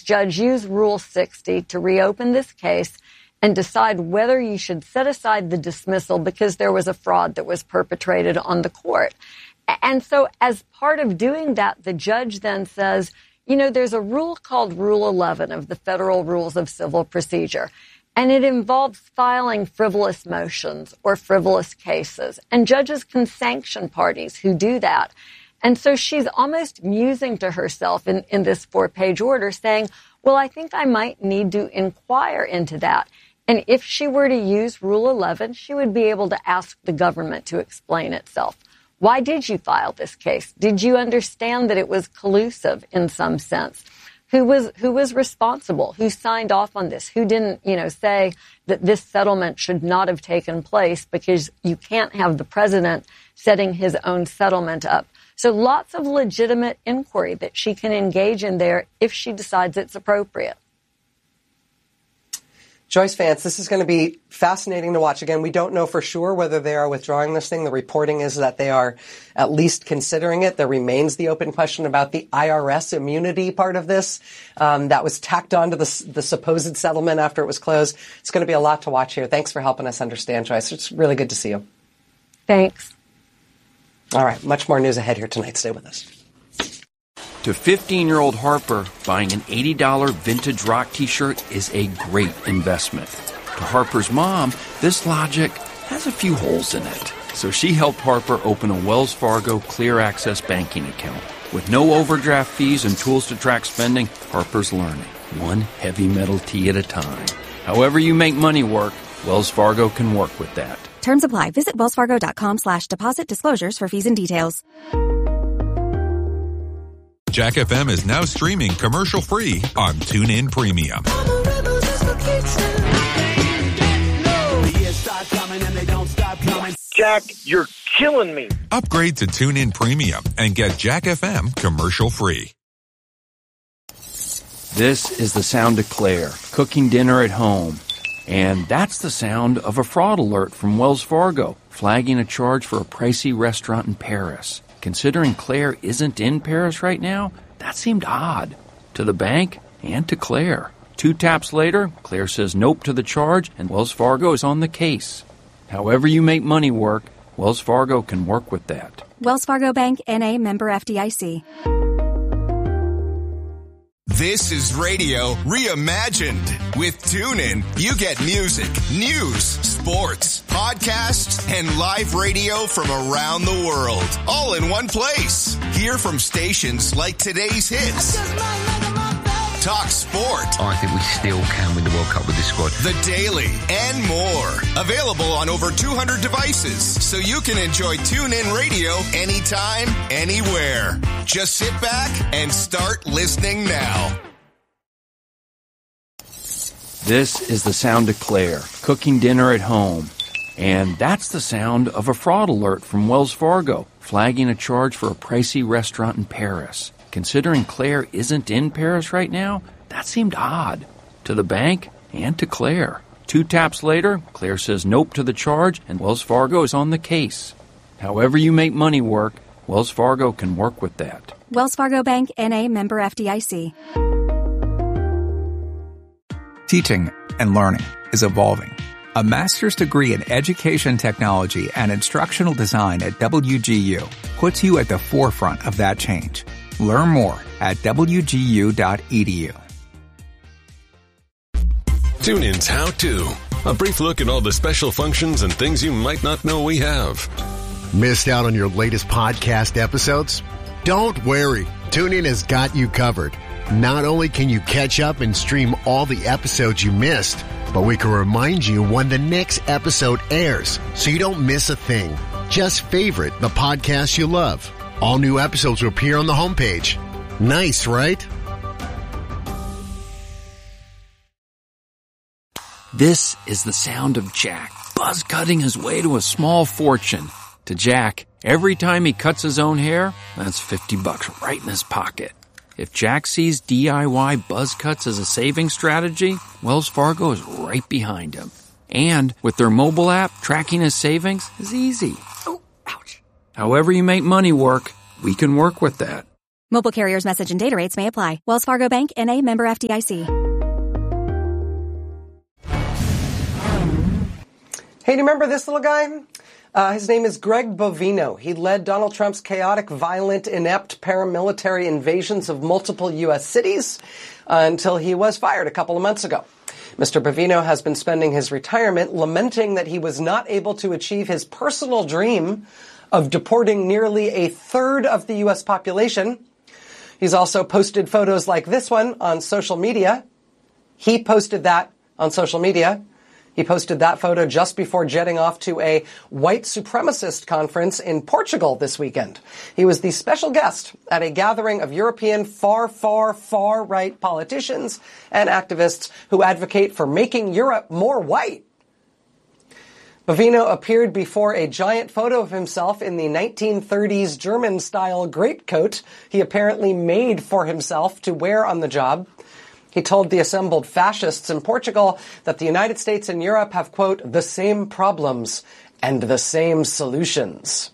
judge use Rule 60 to reopen this case and decide whether you should set aside the dismissal because there was a fraud that was perpetrated on the court. And so as part of doing that, the judge then says, you know, there's a rule called Rule 11 of the Federal Rules of Civil Procedure, and it involves filing frivolous motions or frivolous cases. And judges can sanction parties who do that. And so she's almost musing to herself in this 4-page order saying, well, I think I might need to inquire into that. And if she were to use Rule 11, she would be able to ask the government to explain itself. Why did you file this case? Did you understand that it was collusive in some sense? Who was responsible? Who signed off on this? Who didn't, say that this settlement should not have taken place because you can't have the president setting his own settlement up. So lots of legitimate inquiry that she can engage in there if she decides it's appropriate. Joyce Vance, this is going to be fascinating to watch. Again, we don't know for sure whether they are withdrawing this thing. The reporting is that they are at least considering it. There remains the open question about the IRS immunity part of this that was tacked onto the supposed settlement after it was closed. It's going to be a lot to watch here. Thanks for helping us understand, Joyce. It's really good to see you. Thanks. All right, much more news ahead here tonight. Stay with us. To 15-year-old Harper, buying an $80 vintage rock T-shirt is a great investment. To Harper's mom, this logic has a few holes in it. So she helped Harper open a Wells Fargo Clear Access banking account. With no overdraft fees and tools to track spending, Harper's learning, one heavy metal T at a time. However you make money work, Wells Fargo can work with that. Terms apply. Visit wellsfargo.com/deposit disclosures for fees and details. Jack FM is now streaming commercial-free on TuneIn Premium. Jack, you're killing me. Upgrade to TuneIn Premium and get Jack FM commercial-free. This is the sound of Claire, cooking dinner at home. And that's the sound of a fraud alert from Wells Fargo, flagging a charge for a pricey restaurant in Paris. Considering Claire isn't in Paris right now, that seemed odd to the bank and to Claire. 2 taps later, Claire says nope to the charge, and Wells Fargo is on the case. However you make money work, Wells Fargo can work with that. Wells Fargo Bank, N.A., member FDIC. This is radio reimagined. With TuneIn, you get music, news, sports, podcasts, and live radio from around the world, all in one place. Hear from stations like today's hits, Talk Sport. I think we still can win the World Cup with this squad. The Daily, and more. Available on over 200 devices, so you can enjoy TuneIn Radio anytime, anywhere. Just sit back and start listening now. This is the sound of Claire, cooking dinner at home. And that's the sound of a fraud alert from Wells Fargo, flagging a charge for a pricey restaurant in Paris. Considering Claire isn't in Paris right now, that seemed odd to the bank and to Claire. 2 taps later, Claire says nope to the charge, and Wells Fargo is on the case. However you make money work, Wells Fargo can work with that. Wells Fargo Bank, N.A., member FDIC. Teaching and learning is evolving. A master's degree in education technology and instructional design at WGU puts you at the forefront of that change. Learn more at wgu.edu. TuneIn's How To. A brief look at all the special functions and things you might not know we have. Missed out on your latest podcast episodes? Don't worry. TuneIn has got you covered. Not only can you catch up and stream all the episodes you missed, but we can remind you when the next episode airs so you don't miss a thing. Just favorite the podcast you love. All new episodes will appear on the homepage. Nice, right? This is the sound of Jack, buzz cutting his way to a small fortune. To Jack, every time he cuts his own hair, that's $50 right in his pocket. If Jack sees DIY buzz cuts as a saving strategy, Wells Fargo is right behind him. And with their mobile app, tracking his savings is easy. Oh, ouch. However you make money work, we can work with that. Mobile carriers' message and data rates may apply. Wells Fargo Bank, N.A., member FDIC. Hey, do you remember this little guy? His name is Greg Bovino. He led Donald Trump's chaotic, violent, inept paramilitary invasions of multiple U.S. cities until he was fired a couple of months ago. Mr. Bovino has been spending his retirement lamenting that he was not able to achieve his personal dream of deporting nearly a third of the U.S. population. He's also posted photos like this one on social media. He posted that on social media. He posted that photo just before jetting off to a white supremacist conference in Portugal this weekend. He was the special guest at a gathering of European far right politicians and activists who advocate for making Europe more white. Bovino appeared before a giant photo of himself in the 1930s German-style greatcoat he apparently made for himself to wear on the job. He told the assembled fascists in Portugal that the United States and Europe have, quote, the same problems and the same solutions.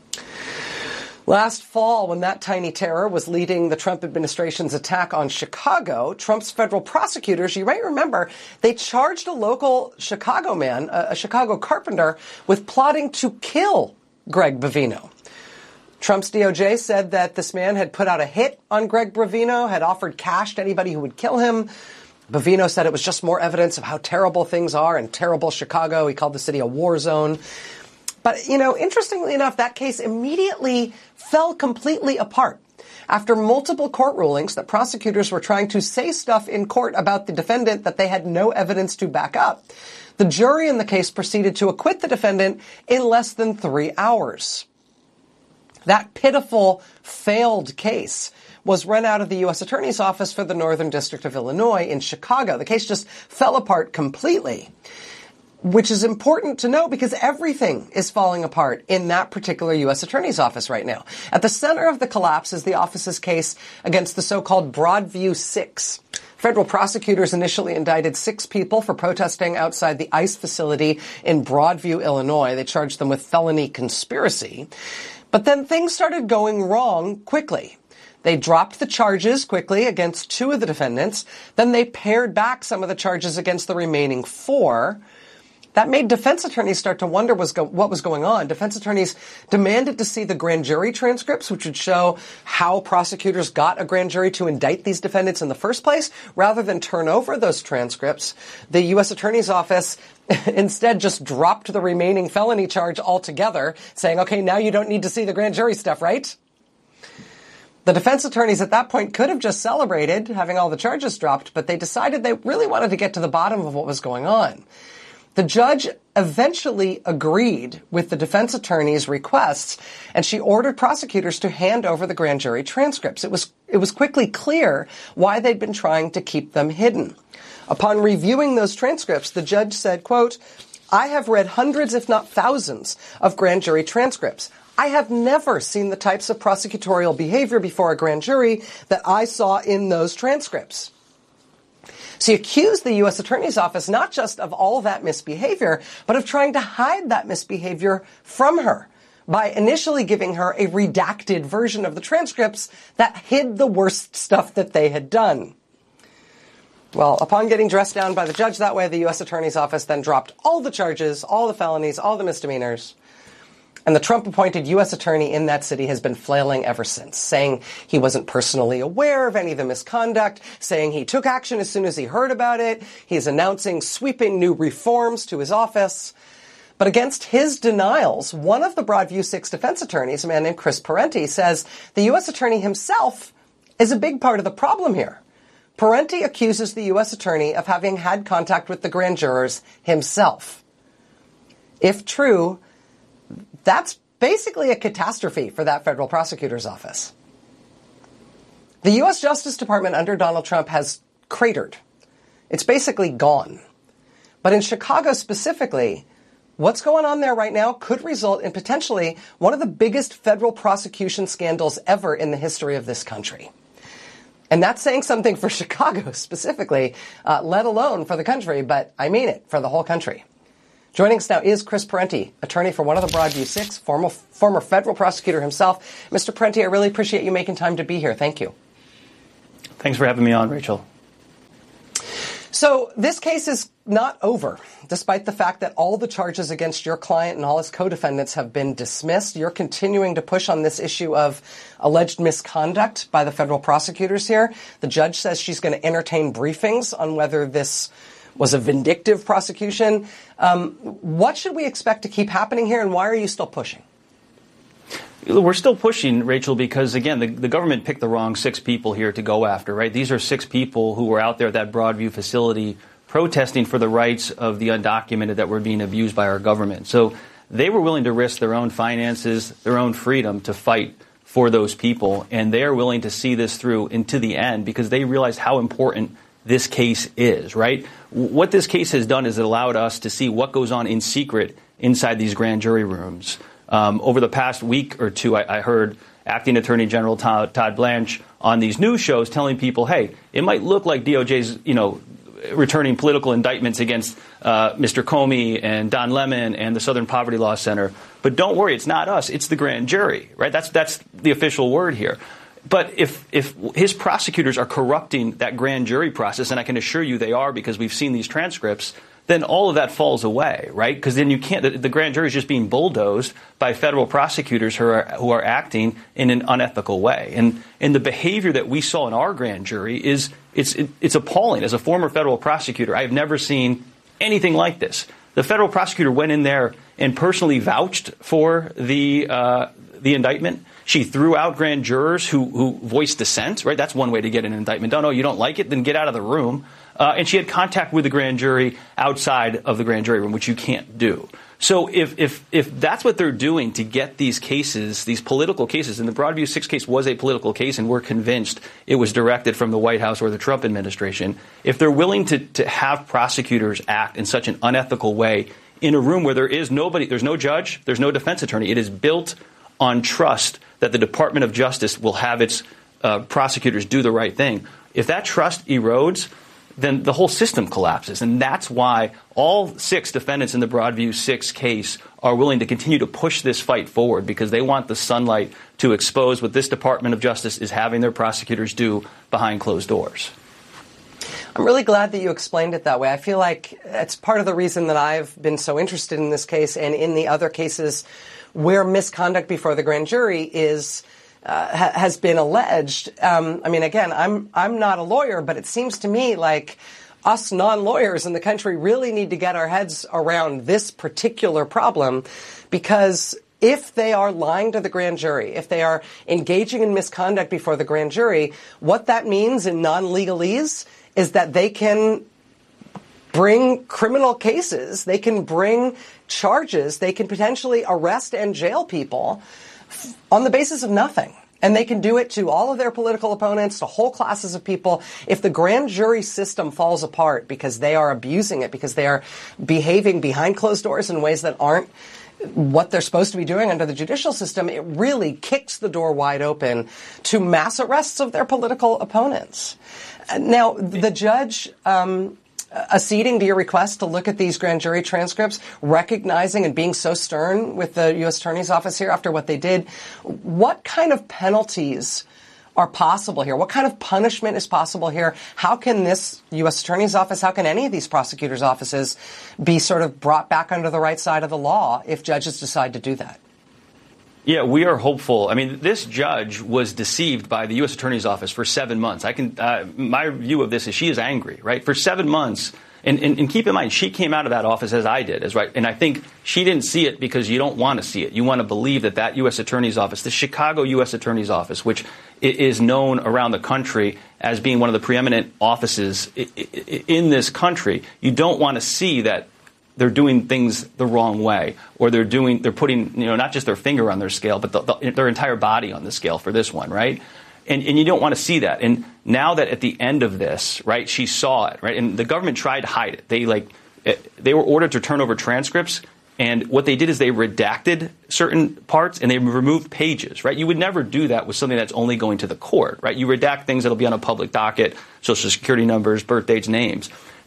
Last fall, when that tiny terror was leading the Trump administration's attack on Chicago, Trump's federal prosecutors, you might remember, they charged a local Chicago man, a Chicago carpenter, with plotting to kill Greg Bovino. Trump's DOJ said that this man had put out a hit on Greg Bovino, had offered cash to anybody who would kill him. Bovino said it was just more evidence of how terrible things are in terrible Chicago. He called the city a war zone. But, interestingly enough, that case immediately fell completely apart after multiple court rulings that prosecutors were trying to say stuff in court about the defendant that they had no evidence to back up. The jury in the case proceeded to acquit the defendant in less than 3 hours. That pitiful, failed case was run out of the U.S. Attorney's Office for the Northern District of Illinois in Chicago. The case just fell apart completely, which is important to know because everything is falling apart in that particular U.S. Attorney's Office right now. At the center of the collapse is the office's case against the so-called Broadview Six. Federal prosecutors initially indicted 6 people for protesting outside the ICE facility in Broadview, Illinois. They charged them with felony conspiracy. But then things started going wrong quickly. They dropped the charges quickly against 2 of the defendants. Then they pared back some of the charges against the remaining 4. That made defense attorneys start to wonder what was going on. Defense attorneys demanded to see the grand jury transcripts, which would show how prosecutors got a grand jury to indict these defendants in the first place. Rather than turn over those transcripts, the U.S. Attorney's Office instead just dropped the remaining felony charge altogether, saying, okay, now you don't need to see the grand jury stuff, right? The defense attorneys at that point could have just celebrated having all the charges dropped, but they decided they really wanted to get to the bottom of what was going on. The judge eventually agreed with the defense attorney's requests, and she ordered prosecutors to hand over the grand jury transcripts. It was quickly clear why they'd been trying to keep them hidden. Upon reviewing those transcripts, the judge said, quote, I have read hundreds, if not thousands, of grand jury transcripts. I have never seen the types of prosecutorial behavior before a grand jury that I saw in those transcripts. She accused the U.S. Attorney's Office not just of all that misbehavior, but of trying to hide that misbehavior from her by initially giving her a redacted version of the transcripts that hid the worst stuff that they had done. Well, upon getting dressed down by the judge that way, the U.S. Attorney's Office then dropped all the charges, all the felonies, all the misdemeanors. And the Trump-appointed U.S. attorney in that city has been flailing ever since, saying he wasn't personally aware of any of the misconduct, saying he took action as soon as he heard about it. He's announcing sweeping new reforms to his office. But against his denials, one of the Broadview Six defense attorneys, a man named Chris Parenti, says the U.S. attorney himself is a big part of the problem here. Parenti accuses the U.S. attorney of having had contact with the grand jurors himself. If true, that's basically a catastrophe for that federal prosecutor's office. The U.S. Justice Department under Donald Trump has cratered. It's basically gone. But in Chicago specifically, what's going on there right now could result in potentially one of the biggest federal prosecution scandals ever in the history of this country. And that's saying something for Chicago specifically, let alone for the country, but I mean it, for the whole country. Joining us now is Chris Parenti, attorney for one of the Broadview Six, former federal prosecutor himself. Mr. Parenti, I really appreciate you making time to be here. Thank you. Thanks for having me on, Rachel. So this case is not over, despite the fact that all the charges against your client and all his co-defendants have been dismissed. You're continuing to push on this issue of alleged misconduct by the federal prosecutors here. The judge says she's going to entertain briefings on whether this was a vindictive prosecution. What should we expect to keep happening here, and why are you still pushing? We're still pushing, Rachel, because, again, the government picked the wrong 6 people here to go after, right? These are 6 people who were out there at that Broadview facility protesting for the rights of the undocumented that were being abused by our government. So they were willing to risk their own finances, their own freedom to fight for those people, and they're willing to see this through into the end because they realize how important this case is, right? What this case has done is it allowed us to see what goes on in secret inside these grand jury rooms. Over the past week or two, I heard Acting Attorney General Todd Blanche on these news shows telling people, hey, it might look like DOJ's, returning political indictments against Mr. Comey and Don Lemon and the Southern Poverty Law Center. But don't worry, it's not us. It's the grand jury, right? That's the official word here. But if his prosecutors are corrupting that grand jury process, and I can assure you they are because we've seen these transcripts, then all of that falls away, right? Because then you can't. The grand jury is just being bulldozed by federal prosecutors who are acting in an unethical way. And the behavior that we saw in our grand jury is it's appalling. As a former federal prosecutor, I have never seen anything like this. The federal prosecutor went in there and personally vouched for the indictment. She threw out grand jurers who voiced dissent, right? That's one way to get an indictment done. Oh, you don't like it? Then get out of the room. And she had contact with the grand jury outside of the grand jury room, which you can't do. So if that's what they're doing to get these cases, these political cases, and the Broadview 6 case was a political case, and we're convinced it was directed from the White House or the Trump administration, if they're willing to have prosecutors act in such an unethical way in a room where there is nobody, there's no judge, there's no defense attorney, it is built on trust that the Department of Justice will have its prosecutors do the right thing. If that trust erodes, then the whole system collapses. And that's why all 6 defendants in the Broadview 6 case are willing to continue to push this fight forward because they want the sunlight to expose what this Department of Justice is having their prosecutors do behind closed doors. I'm really glad that you explained it that way. I feel like it's part of the reason that I've been so interested in this case and in the other cases where misconduct before the grand jury is has been alleged. Again, I'm not a lawyer, but it seems to me like us non-lawyers in the country really need to get our heads around this particular problem, because if they are lying to the grand jury, if they are engaging in misconduct before the grand jury, what that means in non-legalese is that they can bring criminal cases, they can bring charges, they can potentially arrest and jail people on the basis of nothing. And they can do it to all of their political opponents, to whole classes of people. If the grand jury system falls apart because they are abusing it, because they are behaving behind closed doors in ways that aren't what they're supposed to be doing under the judicial system, it really kicks the door wide open to mass arrests of their political opponents. Now, the judge acceding to your request to look at these grand jury transcripts, recognizing and being so stern with the U.S. Attorney's Office here after what they did, what kind of penalties are possible here? What kind of punishment is possible here? How can this U.S. Attorney's Office, how can any of these prosecutors' offices be sort of brought back under the right side of the law if judges decide to do that? Yeah, we are hopeful. I mean, this judge was deceived by the U.S. Attorney's Office for 7 months. My view of this is she is angry, right? For 7 months. And keep in mind, she came out of that office as I did, right? And I think she didn't see it because you don't want to see it. You want to believe that U.S. Attorney's Office, the Chicago U.S. Attorney's Office, which is known around the country as being one of the preeminent offices in this country, you don't want to see that they're doing things the wrong way, or they're putting, not just their finger on their scale, but their entire body on the scale for this one, right? And you don't want to see that. And now that at the end of this, right, she saw it, right, and the government tried to hide it. They were ordered to turn over transcripts, and what they did is they redacted certain parts and they removed pages, right? You would never do that with something that's only going to the court, right? You redact things that'll be on a public docket, social security numbers, birth dates, names.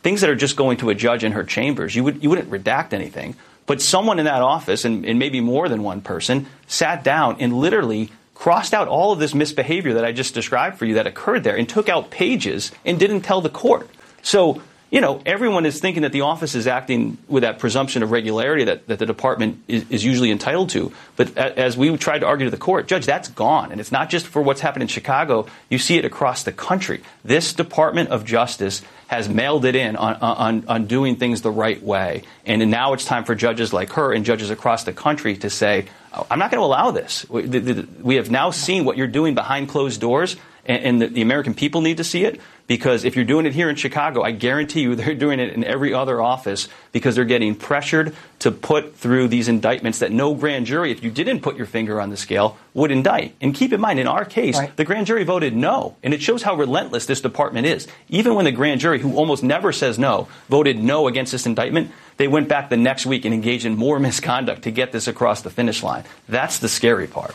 things that are just going to a judge in her chambers. You wouldn't redact anything. But someone in that office, and maybe more than one person, sat down and literally crossed out all of this misbehavior that I just described for you that occurred there and took out pages and didn't tell the court. So, everyone is thinking that the office is acting with that presumption of regularity that the department is usually entitled to. But as we tried to argue to the court, Judge, that's gone. And it's not just for what's happened in Chicago. You see it across the country. This Department of Justice has mailed it in on doing things the right way. And now it's time for judges like her and judges across the country to say, I'm not going to allow this. We have now seen what you're doing behind closed doors, and the American people need to see it. Because if you're doing it here in Chicago, I guarantee you they're doing it in every other office because they're getting pressured to put through these indictments that no grand jury, if you didn't put your finger on the scale, would indict. And keep in mind, in our case, the grand jury voted no. And it shows how relentless this department is. Even when the grand jury, who almost never says no, voted no against this indictment, they went back the next week and engaged in more misconduct to get this across the finish line. That's the scary part.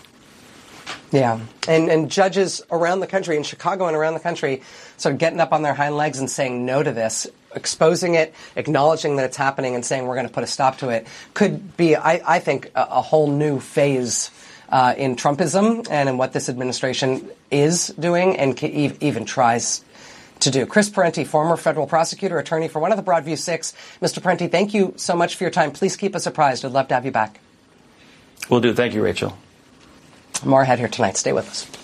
Yeah, and judges around the country, in Chicago and around the country, sort of getting up on their hind legs and saying no to this, exposing it, acknowledging that it's happening and saying we're going to put a stop to it, could be, I think, a whole new phase in Trumpism and in what this administration is doing and even tries to do. Chris Parenti, former federal prosecutor, attorney for one of the Broadview Six. Mr. Parenti, thank you so much for your time. Please keep us apprised. I'd love to have you back. Will do. Thank you, Rachel. More ahead here tonight. Stay with us.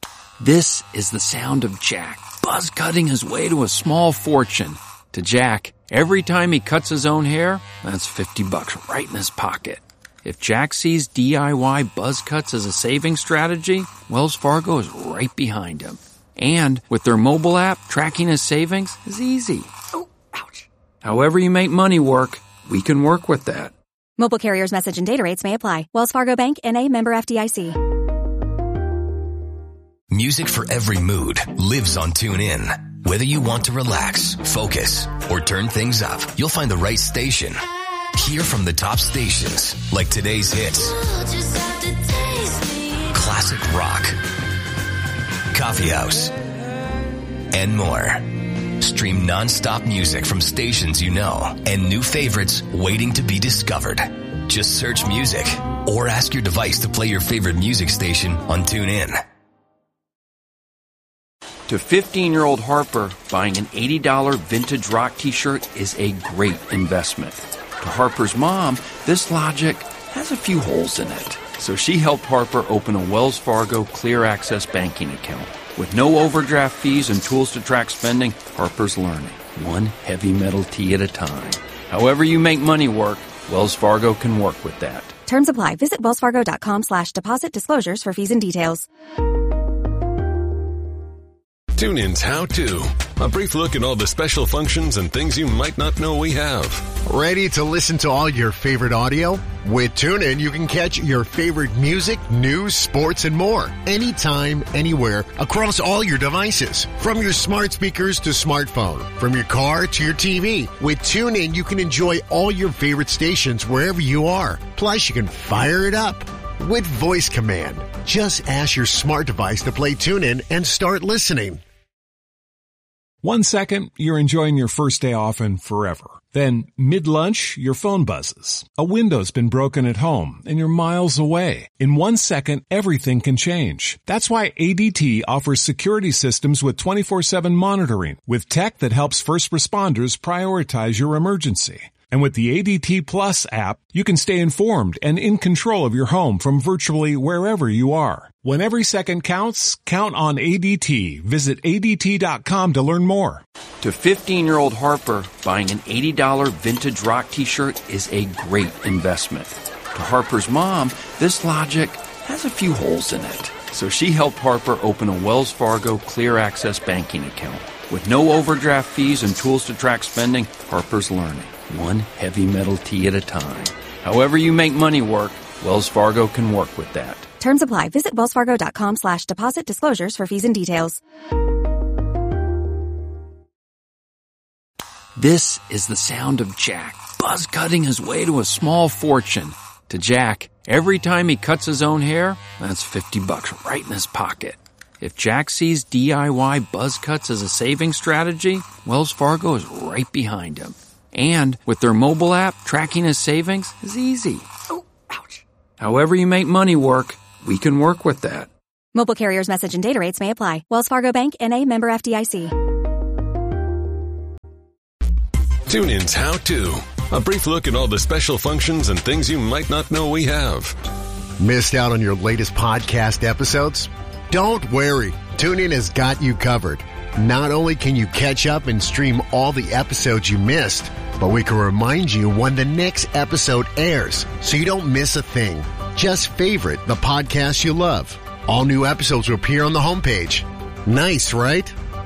This is the sound of Jack buzz cutting his way to a small fortune. To Jack, every time he cuts his own hair, that's $50 right in his pocket. If Jack sees DIY buzz cuts as a saving strategy, Wells Fargo is right behind him. And with their mobile app, tracking his savings is easy. Oh, ouch. However you make money work, we can work with that. Mobile carriers' message and data rates may apply. Wells Fargo Bank, N.A., member FDIC. Music for every mood lives on TuneIn. Whether you want to relax, focus, or turn things up, you'll find the right station. Hear from the top stations, like today's hits, classic rock, coffee house, and more. Stream non-stop music from stations you know and new favorites waiting to be discovered. Just search music or ask your device to play your favorite music station on TuneIn. To 15-year-old Harper, buying an $80 vintage rock t-shirt is a great investment. To Harper's mom, this logic has a few holes in it. So she helped Harper open a Wells Fargo Clear Access banking account. With no overdraft fees and tools to track spending, Harper's learning, one heavy metal tea at a time. However you make money work, Wells Fargo can work with that. Terms apply. Visit wellsfargo.com/deposit disclosures for fees and details. TuneIn's How To. A brief look at all the special functions and things you might not know we have. Ready to listen to all your favorite audio? With TuneIn, you can catch your favorite music, news, sports, and more. Anytime, anywhere, across all your devices. From your smart speakers to smartphone. From your car to your TV. With TuneIn, you can enjoy all your favorite stations wherever you are. Plus, you can fire it up with voice command. Just ask your smart device to play TuneIn and start listening. 1 second, you're enjoying your first day off and forever. Then, mid-lunch, your phone buzzes. A window's been broken at home and you're miles away. In 1 second, everything can change. That's why ADT offers security systems with 24/7 monitoring, with tech that helps first responders prioritize your emergency. And with the ADT Plus app, you can stay informed and in control of your home from virtually wherever you are. When every second counts, count on ADT. Visit ADT.com to learn more. To 15-year-old Harper, buying an $80 vintage rock t-shirt is a great investment. To Harper's mom, this logic has a few holes in it. So she helped Harper open a Wells Fargo Clear Access banking account. With no overdraft fees and tools to track spending, Harper's learning, one heavy metal tea at a time. However you make money work, Wells Fargo can work with that. Terms apply. Visit wellsfargo.com/deposit disclosures for fees and details. This is the sound of Jack buzz cutting his way to a small fortune. To Jack, every time he cuts his own hair, that's $50 right in his pocket. If Jack sees DIY buzz cuts as a saving strategy, Wells Fargo is right behind him. And with their mobile app, tracking his savings is easy. Oh, ouch. However you make money work, we can work with that. Mobile carriers' message and data rates may apply. Wells Fargo Bank, N.A., member FDIC. TuneIn's How To. A brief look at all the special functions and things you might not know we have. Missed out on your latest podcast episodes? Don't worry. TuneIn has got you covered. Not only can you catch up and stream all the episodes you missed, but we can remind you when the next episode airs so you don't miss a thing. Just favorite the podcast you love. All new episodes will appear on the homepage. Nice, right?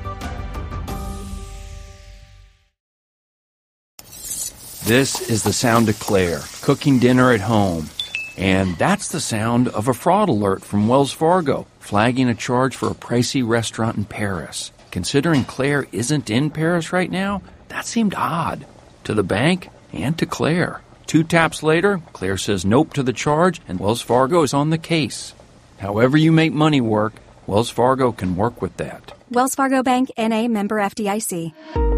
This is the sound of Claire, cooking dinner at home. And that's the sound of a fraud alert from Wells Fargo, flagging a charge for a pricey restaurant in Paris. Considering Claire isn't in Paris right now, that seemed odd. To the bank and to Claire. 2 taps later, Claire says nope to the charge, and Wells Fargo is on the case. However you make money work, Wells Fargo can work with that. Wells Fargo Bank, N.A., member FDIC.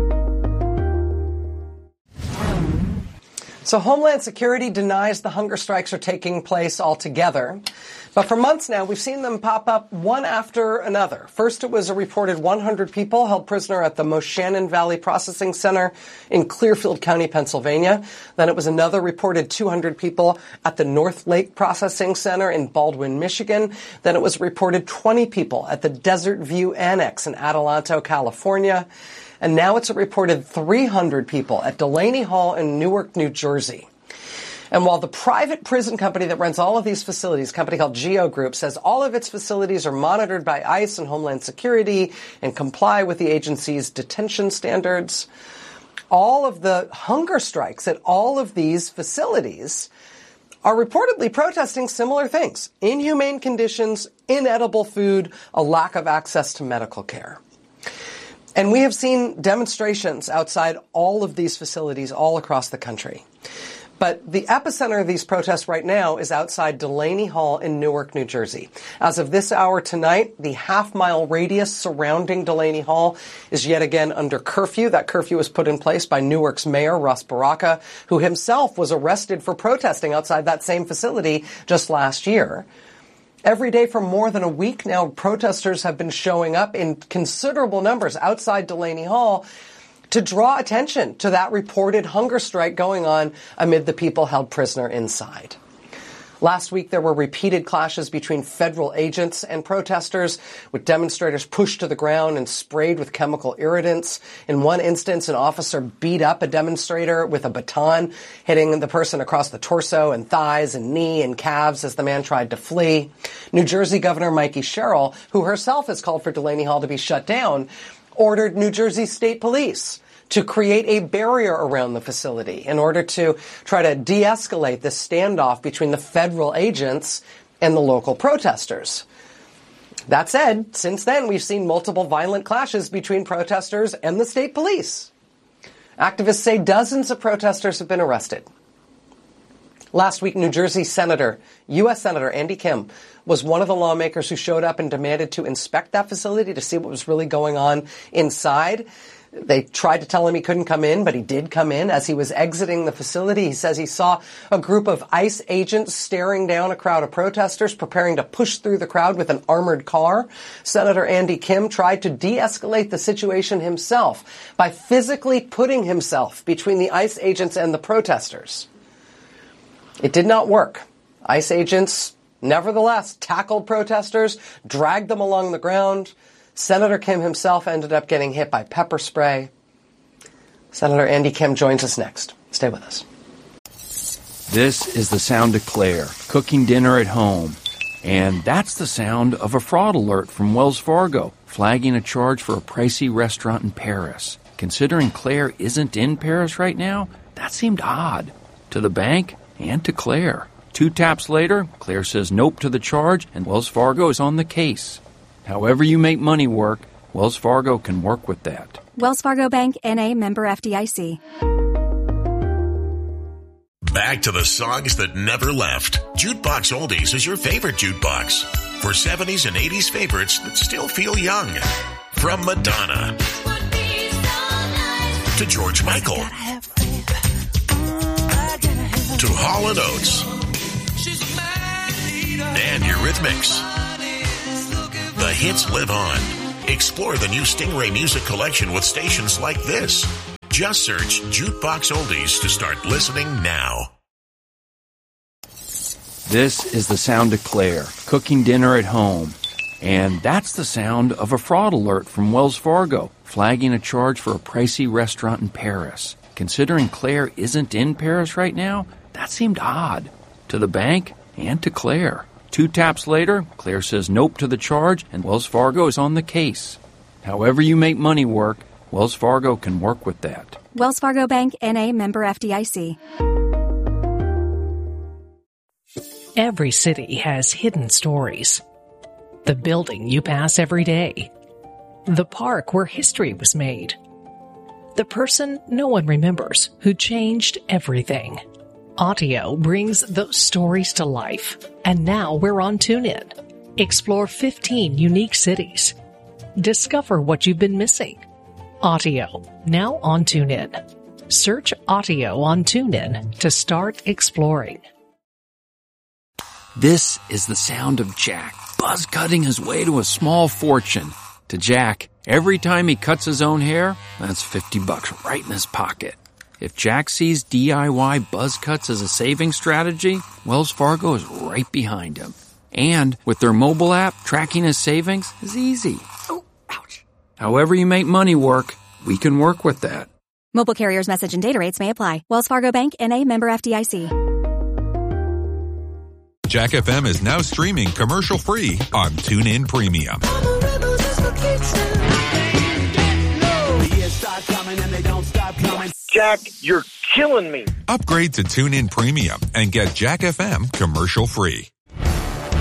So Homeland Security denies the hunger strikes are taking place altogether. But for months now, we've seen them pop up one after another. First, it was a reported 100 people held prisoner at the Moshannon Valley Processing Center in Clearfield County, Pennsylvania. Then it was another reported 200 people at the North Lake Processing Center in Baldwin, Michigan. Then it was reported 20 people at the Desert View Annex in Adelanto, California. And now it's a reported 300 people at Delaney Hall in Newark, New Jersey. And while the private prison company that runs all of these facilities, a company called Geo Group, says all of its facilities are monitored by ICE and Homeland Security and comply with the agency's detention standards, all of the hunger strikes at all of these facilities are reportedly protesting similar things: inhumane conditions, inedible food, a lack of access to medical care. And we have seen demonstrations outside all of these facilities all across the country. But the epicenter of these protests right now is outside Delaney Hall in Newark, New Jersey. As of this hour tonight, the half-mile radius surrounding Delaney Hall is yet again under curfew. That curfew was put in place by Newark's mayor, Russ Baraka, who himself was arrested for protesting outside that same facility just last year. Every day for more than a week now, protesters have been showing up in considerable numbers outside Delaney Hall to draw attention to that reported hunger strike going on amid the people held prisoner inside. Last week, there were repeated clashes between federal agents and protesters, with demonstrators pushed to the ground and sprayed with chemical irritants. In one instance, an officer beat up a demonstrator with a baton, hitting the person across the torso and thighs and knee and calves as the man tried to flee. New Jersey Governor Mikey Sherrill, who herself has called for Delaney Hall to be shut down, ordered New Jersey State Police to create a barrier around the facility in order to try to de-escalate this standoff between the federal agents and the local protesters. That said, since then, we've seen multiple violent clashes between protesters and the state police. Activists say dozens of protesters have been arrested. Last week, New Jersey U.S. Senator Andy Kim was one of the lawmakers who showed up and demanded to inspect that facility to see what was really going on inside. They tried to tell him he couldn't come in, but he did come in. As he was exiting the facility, he says he saw a group of ICE agents staring down a crowd of protesters, preparing to push through the crowd with an armored car. Senator Andy Kim tried to de-escalate the situation himself by physically putting himself between the ICE agents and the protesters. It did not work. ICE agents, nevertheless, tackled protesters, dragged them along the ground. Senator Kim himself ended up getting hit by pepper spray. Senator Andy Kim joins us next. Stay with us. This is the sound of Claire, cooking dinner at home. And that's the sound of a fraud alert from Wells Fargo, flagging a charge for a pricey restaurant in Paris. Considering Claire isn't in Paris right now, that seemed odd. To the bank and to Claire. 2 taps later, Claire says nope to the charge, and Wells Fargo is on the case. However you make money work, Wells Fargo can work with that. Wells Fargo Bank, N.A., member FDIC. Back to the songs that never left. Jukebox Oldies is your favorite jukebox. For 70s and 80s favorites that still feel young. From Madonna. to George Michael to Hall & Oates and Eurythmics. The hits live on. Explore the new Stingray Music Collection with stations like this. Just search Jukebox Oldies to start listening now. This is the sound of Claire, cooking dinner at home. And that's the sound of a fraud alert from Wells Fargo, flagging a charge for a pricey restaurant in Paris. Considering Claire isn't in Paris right now, that seemed odd. To the bank and to Claire. 2 taps later, Claire says nope to the charge, and Wells Fargo is on the case. However you make money work, Wells Fargo can work with that. Wells Fargo Bank, N.A., member FDIC. Every city has hidden stories. The building you pass every day. The park where history was made. The person no one remembers who changed everything. Audio brings those stories to life. And now we're on TuneIn. Explore 15 unique cities. Discover what you've been missing. Audio, now on TuneIn. Search Audio on TuneIn to start exploring. This is the sound of Jack, buzz cutting his way to a small fortune. To Jack, every time he cuts his own hair, that's $50 right in his pocket. If Jack sees DIY buzz cuts as a saving strategy, Wells Fargo is right behind him. And with their mobile app, tracking his savings is easy. Oh, ouch. However you make money work, we can work with that. Mobile carriers' message and data rates may apply. Wells Fargo Bank, N.A., member FDIC. Jack FM is now streaming commercial-free on TuneIn Premium. Jack, you're killing me. Upgrade to TuneIn Premium and get Jack FM commercial-free.